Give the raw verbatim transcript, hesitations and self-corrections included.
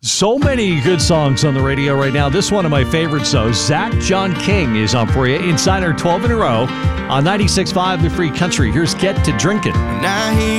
So many good songs on the radio right now. This one of my favorites, though. Zach John King is on for you. Inside our twelve in a row on ninety-six point five The Free Country. Here's Get to Drinkin'. Now he